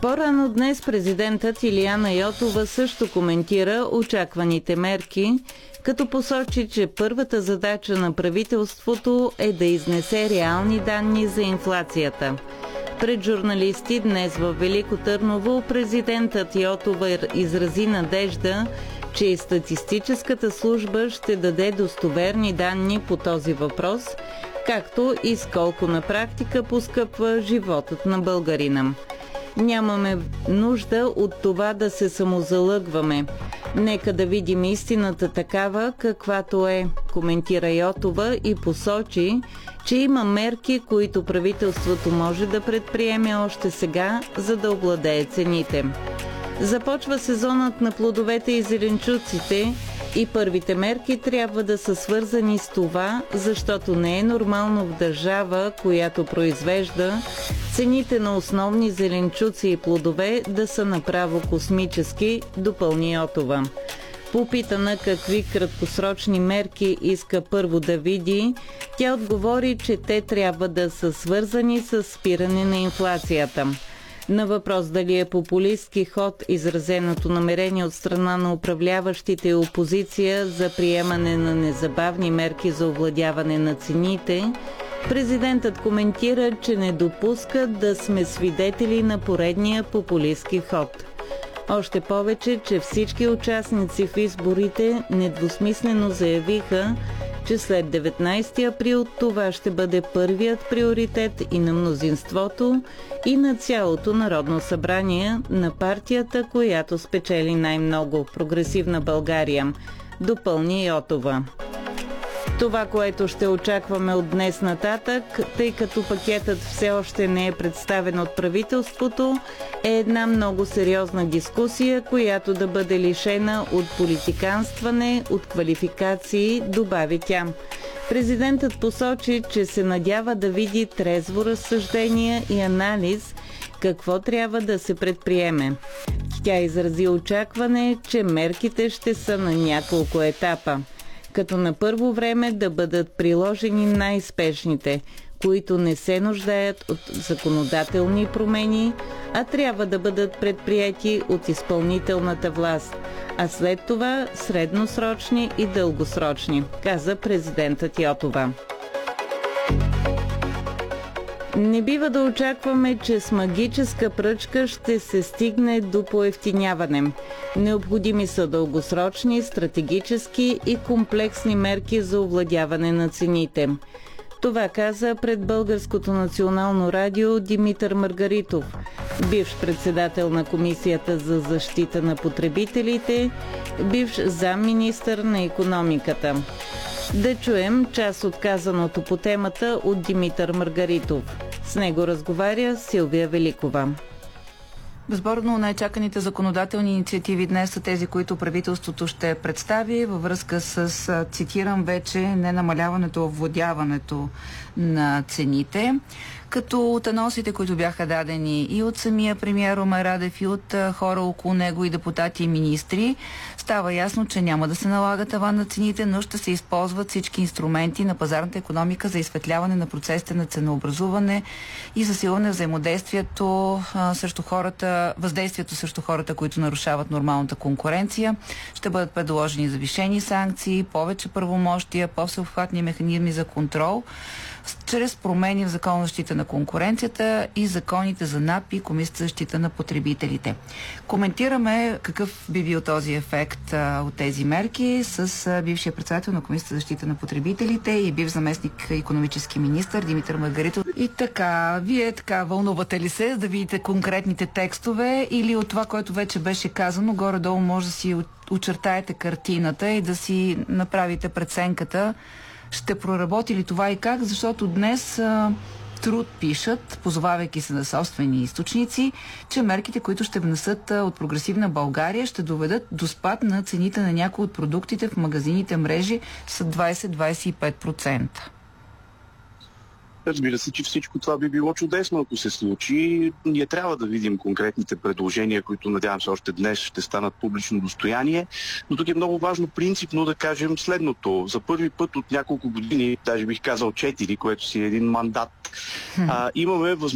По-рано днес президентът Илияна Йотова също коментира очакваните мерки, като посочи, че първата задача на правителството е да изнесе реални данни за инфлацията. Пред журналисти днес във Велико Търново президентът Йотова изрази надежда, че и статистическата служба ще даде достоверни данни по този въпрос, както и с колко на практика поскъпва животът на българина. Нямаме нужда от това да се самозалъгваме. Нека да видим истината такава, каквато е, коментира Йотова и посочи, че има мерки, които правителството може да предприеме още сега, за да овладее цените. Започва сезонът на плодовете и зеленчуците и първите мерки трябва да са свързани с това, защото не е нормално в държава, която произвежда, цените на основни зеленчуци и плодове да са направо космически, допълни Йотова. Попитана какви краткосрочни мерки иска първо да види, тя отговори, че те трябва да са свързани с спиране на инфлацията. На въпрос дали е популистки ход изразеното намерение от страна на управляващите и опозиция за приемане на незабавни мерки за овладяване на цените, президентът коментира, че не допуска да сме свидетели на поредния популистки ход. Още повече, че всички участници в изборите недвусмислено заявиха, че след 19 април това ще бъде първият приоритет и на мнозинството, и на цялото Народно събрание на партията, която спечели най-много – Прогресивна България, допълни Йотова. Това, което ще очакваме от днес нататък, тъй като пакетът все още не е представен от правителството, е една много сериозна дискусия, която да бъде лишена от политиканстване, от квалификации, добави тя. Президентът посочи, че се надява да види трезво разсъждение и анализ какво трябва да се предприеме. Тя изрази очакване, че мерките ще са на няколко етапа, като на първо време да бъдат приложени най-спешните, които не се нуждаят от законодателни промени, а трябва да бъдат предприети от изпълнителната власт, а след това средносрочни и дългосрочни, каза президентът Йотова. Не бива да очакваме, че с магическа пръчка ще се стигне до поевтиняване. Необходими са дългосрочни, стратегически и комплексни мерки за овладяване на цените. Това каза пред Българското национално радио Димитър Маргаритов, бивш председател на Комисията за защита на потребителите, бивш замминистър на икономиката. Да чуем част от казаното по темата от Димитър Маргаритов. С него разговаря Силвия Великова. Безспорно най-чаканите законодателни инициативи днес са тези, които правителството ще представи във връзка с, цитирам вече, ненамаляването, овладяването на цените. Като от анонсите, които бяха дадени и от самия премиер Румен Радев, и от хора около него, и депутати, и министри, става ясно, че няма да се налага таван на цените, но ще се използват всички инструменти на пазарната икономика за изсветляване на процесите на ценообразуване и засилване взаимодействието срещу хората, въздействието срещу хората, които нарушават нормалната конкуренция. Ще бъдат предложени завишени санкции, повече правомощия, по-всеобхватни механизми за контрол, чрез промени в Закона за защита на конкуренцията и законите за НАП и Комисията за защита на потребителите. Коментираме какъв би бил този ефект от тези мерки с бившия председател на Комисията за защита на потребителите и бив заместник икономически министър Димитър Маргаритов. И така, вие така вълнувате ли се да видите конкретните текстове или от това, което вече беше казано, горе-долу може да си очертаете картината и да си направите преценката ще проработи ли това и как, защото днес Труд пишат, позовавайки се на собствени източници, че мерките, които ще внесат от Прогресивна България, ще доведат до спад на цените на някои от продуктите в магазините мрежи с 20-25%. Разбира се, че всичко това би било чудесно, ако се случи. Ние трябва да видим конкретните предложения, които надявам се още днес ще станат публично достояние. Но тук е много важно принципно да кажем следното. За първи път от няколко години, даже бих казал 4, което си е един мандат, имаме възможност